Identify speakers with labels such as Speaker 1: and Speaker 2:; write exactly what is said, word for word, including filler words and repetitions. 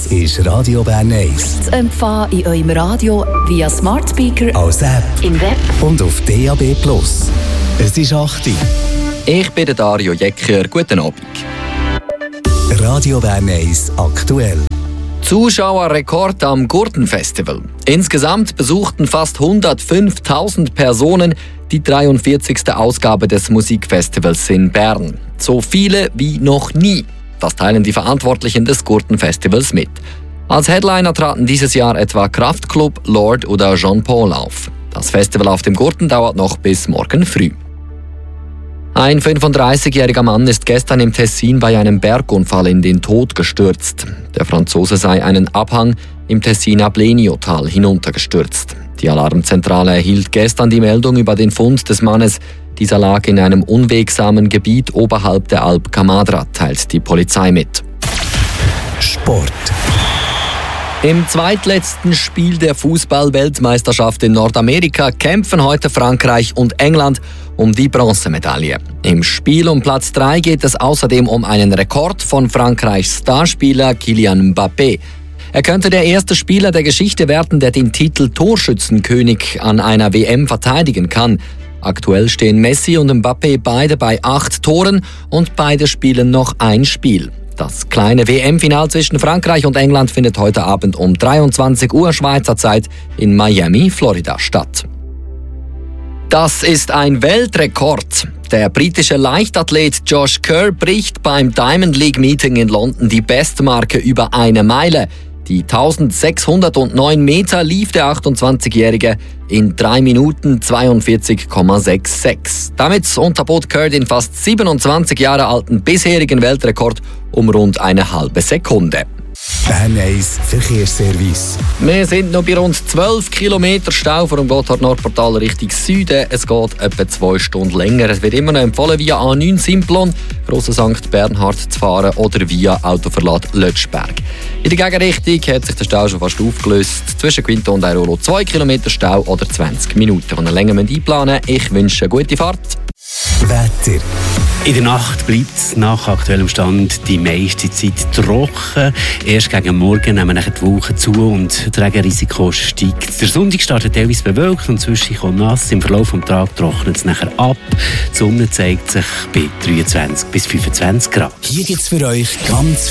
Speaker 1: ist Radio Bern eins.
Speaker 2: Zu empfangen in eurem Radio via Smart Speaker,
Speaker 1: als App
Speaker 2: im Web
Speaker 1: und auf D A B plus. Es ist acht Uhr.
Speaker 3: Ich bin Dario Jecker. Guten Abend.
Speaker 1: Radio Bern eins aktuell.
Speaker 3: Zuschauerrekord am Gurtenfestival. Insgesamt besuchten fast hundertfünftausend Personen die dreiundvierzigste Ausgabe des Musikfestivals in Bern. So viele wie noch nie. Das teilen die Verantwortlichen des Gurtenfestivals mit. Als Headliner traten dieses Jahr etwa Kraftklub, Lord oder Jean Paul auf. Das Festival auf dem Gurten dauert noch bis morgen früh. Ein fünfunddreißigjähriger Mann ist gestern im Tessin bei einem Bergunfall in den Tod gestürzt. Der Franzose sei einen Abhang im Tessiner Bleniotal hinuntergestürzt. Die Alarmzentrale erhielt gestern die Meldung über den Fund des Mannes. Dieser lag in einem unwegsamen Gebiet oberhalb der Alp Camadra, teilt die Polizei mit.
Speaker 1: Sport.
Speaker 3: Im zweitletzten Spiel der Fußball-Weltmeisterschaft in Nordamerika kämpfen heute Frankreich und England um die Bronzemedaille. Im Spiel um Platz drei geht es außerdem um einen Rekord von Frankreichs Starspieler Kylian Mbappé. Er könnte der erste Spieler der Geschichte werden, der den Titel Torschützenkönig an einer W M verteidigen kann. Aktuell stehen Messi und Mbappé beide bei acht Toren und beide spielen noch ein Spiel. Das kleine W M-Final zwischen Frankreich und England findet heute Abend um dreiundzwanzig Uhr Schweizer Zeit in Miami, Florida statt. Das ist ein Weltrekord. Der britische Leichtathlet Josh Kerr bricht beim Diamond League Meeting in London die Bestmarke über eine Meile. Die eintausendsechshundertneun Meter lief der achtundzwanzigjährige in drei Minuten zweiundvierzig Komma sechsundsiebzig. Damit unterbot Kerr den fast siebenundzwanzig Jahre alten bisherigen Weltrekord um rund eine halbe Sekunde.
Speaker 1: Bern eins Verkehrsservice.
Speaker 3: Wir sind noch bei rund zwölf Kilometer Stau vom Gotthard-Nordportal Richtung Süden. Es geht etwa zwei Stunden länger. Es wird immer noch empfohlen, via A neun Simplon, Grosser Sankt Bernhard zu fahren oder via Autoverlad Lötschberg. In der Gegenrichtung hat sich der Stau schon fast aufgelöst. Zwischen Quinto und Airolo zwei Kilometer Stau oder zwanzig Minuten. Wenn ihr länger einplanen müsst, ich wünsche eine gute Fahrt.
Speaker 1: Wetter.
Speaker 4: In der Nacht bleibt es nach aktuellem Stand die meiste Zeit trocken. Erst gegen Morgen nehmen nachher die Wolken zu und das Regenrisiko steigt. Der Sonntag startet teilweise bewölkt und zwischendurch nass. Im Verlauf des Tages trocknet es nachher ab. Die Sonne zeigt sich bei dreiundzwanzig bis fünfundzwanzig Grad.
Speaker 1: Hier gibt es für euch ganz